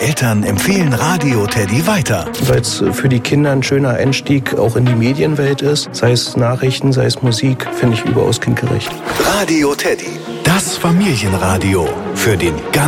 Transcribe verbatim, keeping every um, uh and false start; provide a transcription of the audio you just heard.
Eltern empfehlen Radio Teddy weiter. Weil es für die Kinder ein schöner Einstieg auch in die Medienwelt ist. Sei es Nachrichten, sei es Musik, finde ich überaus kindgerecht. Radio Teddy, das Familienradio für den ganzen